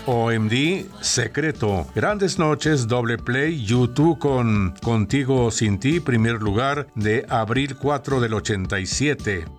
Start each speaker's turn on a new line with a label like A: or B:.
A: OMD, Secreto. Grandes Noches, Doble Play, U2 con Contigo o Sin Ti, primer lugar de abril 4 del 87.